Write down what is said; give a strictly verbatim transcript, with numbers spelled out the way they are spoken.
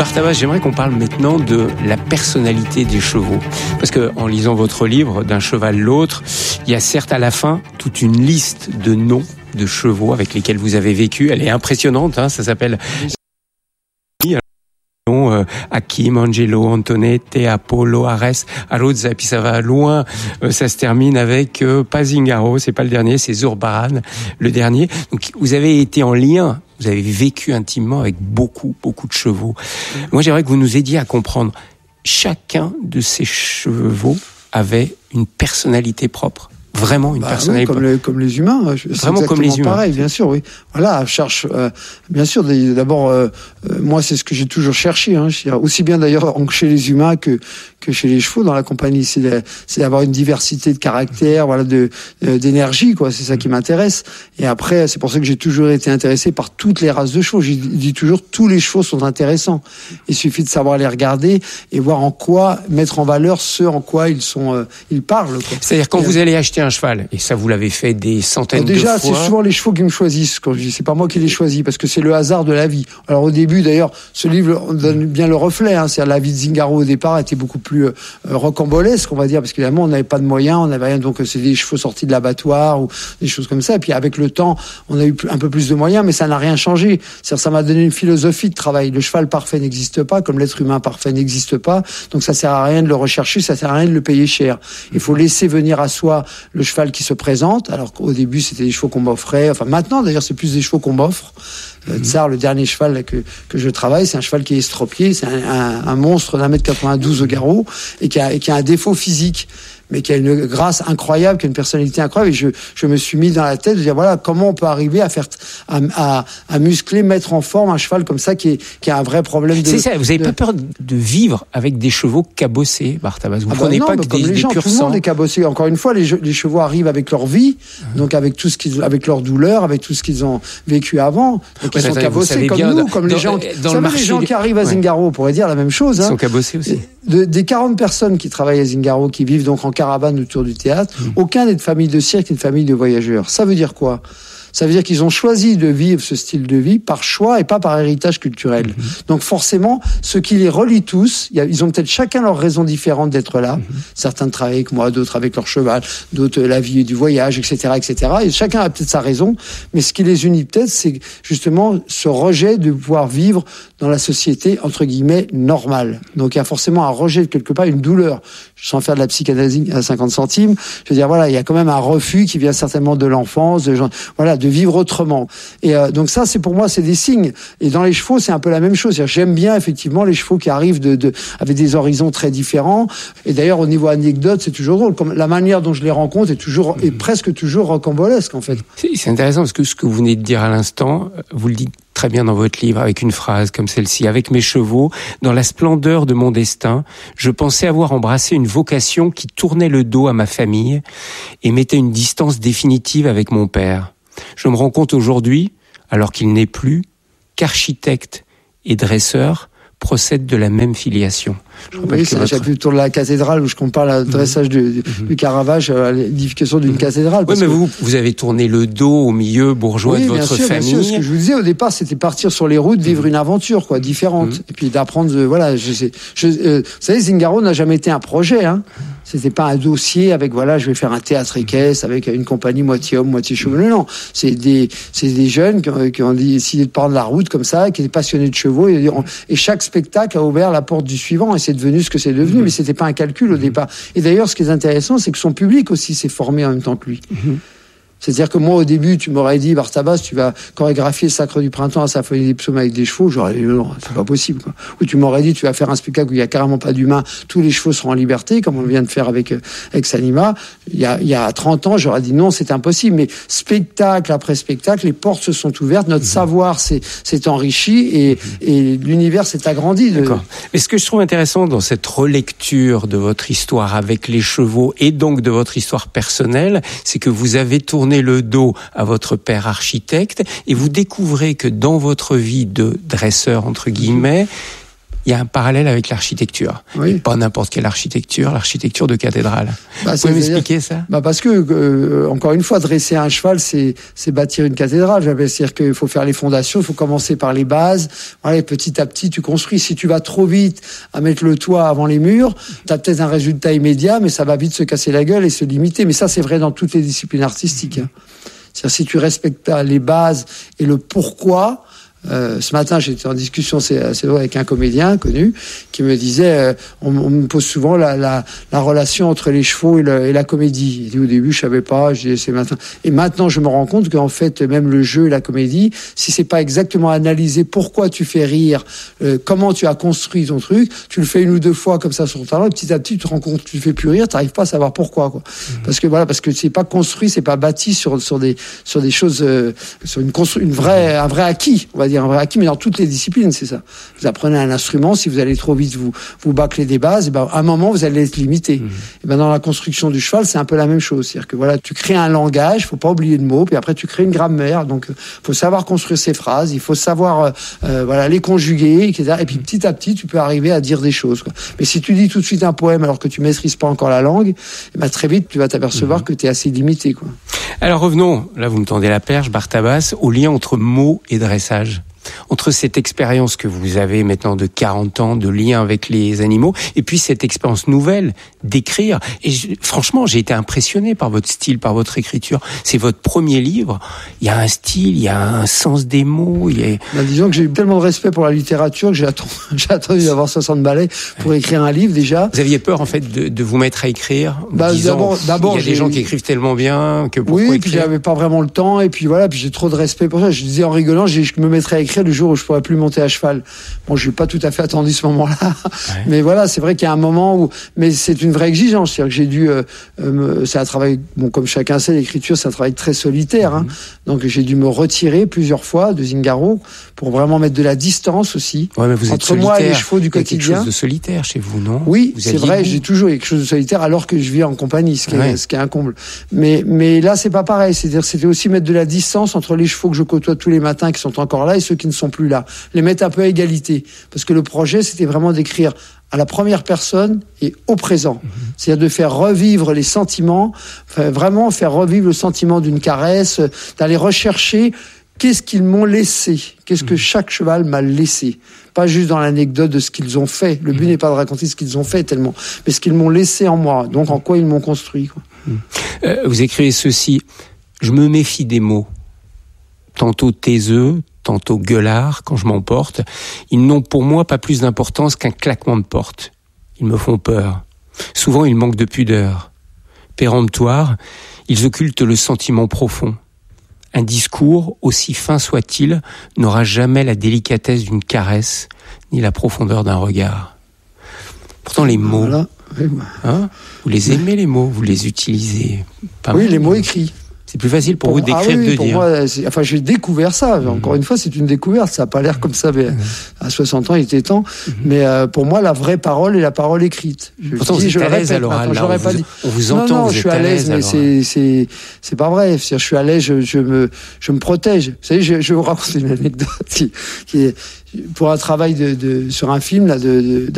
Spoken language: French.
Bartabas, j'aimerais qu'on parle maintenant de la personnalité des chevaux. Parce que, en lisant votre livre, D'un cheval l'autre, il y a certes à la fin toute une liste de noms de chevaux avec lesquels vous avez vécu. Elle est impressionnante, hein, ça s'appelle euh, Hakim, Angelo, Antonette, Apollo, Ares, Aruzza, et puis ça va loin, euh, ça se termine avec euh, pas Zingaro, c'est pas le dernier, c'est Zurbaran, le dernier. Donc vous avez été en lien, vous avez vécu intimement avec beaucoup, beaucoup de chevaux. Moi j'aimerais que vous nous aidiez à comprendre, chacun de ces chevaux avait une personnalité propre. Vraiment une bah, personnalité. Oui, comme, les, comme les humains. C'est Vraiment comme les humains. Pareil, bien sûr, oui. Voilà, je cherche, euh, bien sûr, d'abord, euh, euh, moi, c'est ce que j'ai toujours cherché, hein, aussi bien d'ailleurs chez les humains que que chez les chevaux dans la compagnie, c'est de, c'est d'avoir une diversité de caractère, voilà, de euh, d'énergie, quoi. C'est ça qui m'intéresse. Et après, c'est pour ça que j'ai toujours été intéressé par toutes les races de chevaux. Je dis toujours, tous les chevaux sont intéressants. Il suffit de savoir les regarder et voir en quoi mettre en valeur ce en quoi ils sont, euh, ils parlent, quoi. C'est-à-dire quand et, vous allez acheter un cheval, et ça vous l'avez fait des centaines déjà, de fois. Déjà, c'est souvent les chevaux qui me choisissent. Quand je dis, c'est pas moi qui les choisis, parce que c'est le hasard de la vie. Alors au début, d'ailleurs, ce livre donne bien le reflet. Hein, c'est-à-dire la vie de Zingaro au départ était beaucoup plus euh, rocambolesque, on va dire, parce qu'évidemment on n'avait pas de moyens, on n'avait rien, donc c'est des chevaux sortis de l'abattoir ou des choses comme ça. Et puis avec le temps, on a eu un peu plus de moyens, mais ça n'a rien changé. C'est-à-dire ça m'a donné une philosophie de travail. Le cheval parfait n'existe pas, comme l'être humain parfait n'existe pas. Donc ça sert à rien de le rechercher, ça sert à rien de le payer cher. Il faut laisser venir à soi le cheval qui se présente. Alors qu'au début c'était des chevaux qu'on m'offrait. Enfin maintenant d'ailleurs c'est plus des chevaux qu'on m'offre. Euh, Tsar, le dernier cheval là, que que je travaille, c'est un cheval qui est estropié, c'est un, un, un monstre d'un mètre quatre-vingt-douze au garrot et qui a, et qui a un défaut physique, mais qui a une grâce incroyable, qui a une personnalité incroyable. Et je, je me suis mis dans la tête de dire voilà comment on peut arriver à faire, à, à, à muscler, mettre en forme un cheval comme ça qui est, qui a un vrai problème de. C'est ça. Vous n'avez de... pas peur de vivre avec des chevaux cabossés, Bartabas? Vous ah prenez bah non, pas bah que comme des, les gens, des purs tout le monde sang. est cabossé. Encore une fois, les, les chevaux arrivent avec leur vie, mmh. donc avec tout ce qu'ils, avec leur douleur, avec tout ce qu'ils ont vécu avant, donc ouais, ils sont cabossés comme nous, dans, comme dans, les gens. Dans, vous dans savez, le les gens qui arrivent à Zingaro, on pourrait dire la même chose. Ils hein. sont cabossés aussi. De, des quarante personnes qui travaillent à Zingaro, qui vivent donc en caravane autour du théâtre, mmh. aucun n'est de famille de cirque, n'est de famille de voyageurs. Ça veut dire quoi? Ça veut dire qu'ils ont choisi de vivre ce style de vie par choix et pas par héritage culturel. Mmh. Donc forcément, ce qui les relie tous, y a, ils ont peut-être chacun leur raison différente d'être là. Mmh. Certains travaillent avec moi, d'autres avec leur cheval, d'autres la vie du voyage, et cetera, et cetera. Et chacun a peut-être sa raison, mais ce qui les unit peut-être, c'est justement ce rejet de pouvoir vivre dans la société entre guillemets normale. Donc il y a forcément un rejet de quelque part, une douleur. Sans faire de la psychanalyse à cinquante centimes, je veux dire voilà, il y a quand même un refus qui vient certainement de l'enfance, de gens, voilà, de vivre autrement. Et euh, donc ça, c'est pour moi, c'est des signes. Et dans les chevaux, c'est un peu la même chose. C'est-à-dire, j'aime bien effectivement les chevaux qui arrivent de, de avec des horizons très différents. Et d'ailleurs, au niveau anecdote, c'est toujours drôle. Comme la manière dont je les rencontre est toujours est presque toujours rocambolesque en fait. C'est, c'est intéressant parce que ce que vous venez de dire à l'instant, vous le dites très bien dans votre livre avec une phrase comme celle-ci. Avec mes chevaux, dans la splendeur de mon destin, je pensais avoir embrassé une vocation qui tournait le dos à ma famille et mettait une distance définitive avec mon père. Je me rends compte aujourd'hui, alors qu'il n'est plus, qu'architecte et dresseur procèdent de la même filiation. Oui, c'est votre... j'ai autour de la cathédrale où je compare le dressage mmh. du, mmh. du Caravage à l'édification d'une mmh. cathédrale. Oui, mais que... vous, vous avez tourné le dos au milieu bourgeois oui, de votre bien sûr, famille. Bien sûr. Ce que je vous disais au départ, c'était partir sur les routes, vivre mmh. une aventure, quoi, différente, mmh. et puis d'apprendre. Euh, voilà, je sais. Je, euh, vous savez, Zingaro n'a jamais été un projet. Hein. C'était pas un dossier avec voilà, je vais faire un théâtre équestre avec une compagnie moitié homme, moitié chevaux. Non, c'est des, c'est des jeunes qui ont, qui ont décidé de prendre la route comme ça, qui étaient passionnés de chevaux, et, et chaque spectacle a ouvert la porte du suivant, et c'est devenu ce que c'est devenu. Mmh. Mais c'était pas un calcul au mmh. départ. Et d'ailleurs, ce qui est intéressant, c'est que son public aussi s'est formé en même temps que lui. Mmh. C'est-à-dire que moi, au début, tu m'aurais dit, Bartabas, tu vas chorégraphier le Sacre du Printemps à Symphonie des Psaumes avec des chevaux. J'aurais dit, non, c'est pas possible, quoi. Ou tu m'aurais dit, tu vas faire un spectacle où il y a carrément pas d'humains, tous les chevaux seront en liberté, comme on vient de faire avec, avec Sanima. Il y a, il y a trente ans, j'aurais dit, non, c'est impossible. Mais spectacle après spectacle, les portes se sont ouvertes, notre mmh. savoir s'est, s'est enrichi et, mmh. et l'univers s'est agrandi. De... D'accord. Mais ce que je trouve intéressant dans cette relecture de votre histoire avec les chevaux et donc de votre histoire personnelle, c'est que vous avez tourné le dos à votre père architecte et vous découvrez que dans votre vie de dresseur, entre guillemets, il y a un parallèle avec l'architecture. Oui. Et pas n'importe quelle architecture, l'architecture de cathédrale. Bah, Vous pouvez m'expliquer ça? Bah parce que, euh, encore une fois, dresser un cheval, c'est, c'est bâtir une cathédrale. C'est-à-dire qu'il faut faire les fondations, il faut commencer par les bases. Voilà, et petit à petit, tu construis. Si tu vas trop vite à mettre le toit avant les murs, tu as peut-être un résultat immédiat, mais ça va vite se casser la gueule et se limiter. Mais ça, c'est vrai dans toutes les disciplines artistiques. Hein. C'est-à-dire, si tu respectes pas les bases et le pourquoi. Euh, ce matin, j'étais en discussion, c'est, c'est vrai, avec un comédien connu qui me disait, euh, on, on me pose souvent la, la, la relation entre les chevaux et, le, et la comédie. Il dit, au début, je savais pas. Je dis, c'est maintenant. Et maintenant, je me rends compte qu'en fait, même le jeu et la comédie, si c'est pas exactement analysé pourquoi tu fais rire, euh, comment tu as construit ton truc, tu le fais une ou deux fois comme ça sur ton talent, et petit à petit, tu te rends compte que tu fais plus rire, t'arrives pas à savoir pourquoi, quoi. Mmh. Parce que voilà, parce que c'est pas construit, c'est pas bâti sur sur des sur des choses, euh, sur une constru- une vraie, un vrai acquis, on va dire un vrai acquis, mais dans toutes les disciplines, c'est ça. Vous apprenez un instrument, si vous allez trop vite, vous vous bâclez des bases, et ben à un moment vous allez être limité. Mmh. Et ben dans la construction du cheval, c'est un peu la même chose, c'est-à-dire que voilà, tu crées un langage, faut pas oublier de mots, puis après tu crées une grammaire, donc faut savoir construire ces phrases, il faut savoir euh, voilà les conjuguer, et cetera. Et puis petit à petit, tu peux arriver à dire des choses, quoi. Mais si tu dis tout de suite un poème alors que tu maîtrises pas encore la langue, et ben très vite tu vas t'apercevoir mmh. que tu es assez limité, quoi. Alors revenons, là vous me tendez la perche, Bartabas, au lien entre mots et dressage. Entre cette expérience que vous avez maintenant de quarante ans de lien avec les animaux et puis cette expérience nouvelle d'écrire. Et je, franchement, j'ai été impressionné par votre style, par votre écriture. C'est votre premier livre. Il y a un style, il y a un sens des mots. Il y a... ben, disons que j'ai eu tellement de respect pour la littérature que j'ai attendu, j'ai attendu d'avoir soixante balais pour écrire un livre déjà. Vous aviez peur en fait de, de vous mettre à écrire bah, disant, d'abord, d'abord, il y a des j'ai... gens qui écrivent tellement bien que pourquoi oui, écrire? Puis j'avais pas vraiment le temps et puis voilà, puis j'ai trop de respect pour ça. Je disais en rigolant, je me mettrais à écrire le jour où je pourrais plus monter à cheval. Bon, je n'ai pas tout à fait attendu ce moment-là, ouais. Mais voilà, c'est vrai qu'il y a un moment où, mais c'est une vraie exigence, c'est-à-dire que j'ai dû, euh, euh, c'est un travail, bon, comme chacun sait, l'écriture, c'est un travail très solitaire, hein. Mm-hmm. Donc j'ai dû me retirer plusieurs fois de Zingaro pour vraiment mettre de la distance aussi ouais, mais vous entre êtes moi et les chevaux du quotidien. Il y a quelque chose de solitaire chez vous, non? Oui, vous c'est vrai, j'ai toujours quelque chose de solitaire alors que je vis en compagnie, ce qui, ouais. est, ce qui est un comble. Mais, mais là, c'est pas pareil, c'est-à-dire c'était aussi mettre de la distance entre les chevaux que je côtoie tous les matins qui sont encore là et ceux qui ne sont plus là. Les mettre un peu à égalité. Parce que le projet, c'était vraiment d'écrire à la première personne et au présent. Mmh. C'est-à-dire de faire revivre les sentiments, enfin, vraiment faire revivre le sentiment d'une caresse, d'aller rechercher qu'est-ce qu'ils m'ont laissé, qu'est-ce mmh. que chaque cheval m'a laissé. Pas juste dans l'anecdote de ce qu'ils ont fait. Le but mmh. n'est pas de raconter ce qu'ils ont fait tellement, mais ce qu'ils m'ont laissé en moi. Donc en quoi ils m'ont construit, quoi. Mmh. Euh, vous écrivez ceci: je me méfie des mots, tantôt taiseux, tantôt gueulards, quand je m'emporte. Ils n'ont pour moi pas plus d'importance qu'un claquement de porte. Ils me font peur. Souvent, ils manquent de pudeur. Péremptoires, ils occultent le sentiment profond. Un discours, aussi fin soit-il, n'aura jamais la délicatesse d'une caresse, ni la profondeur d'un regard. Pourtant, les mots, voilà. hein, vous les aimez, les mots, vous les utilisez pas Oui, mal, les mots écrits. C'est plus facile pour, pour vous d'écrire ah oui, que de pour dire. Moi, enfin, j'ai découvert ça. Encore mmh. une fois, c'est une découverte. Ça n'a pas l'air comme ça, mais mmh. à soixante ans, il était temps. Mmh. Mais euh, pour moi, la vraie parole est la parole écrite. Je Pourtant, dis, vous êtes je à l'aise à l'oral. Je l'aurais pas dit. On vous entend. Non, non, vous je êtes suis à l'aise, mais c'est c'est c'est pas vrai. C'est-à-dire, je suis à l'aise. Je, je me je me protège. Vous savez, je, je vais vous raconter une anecdote qui, qui est pour un travail de, de sur un film là de, de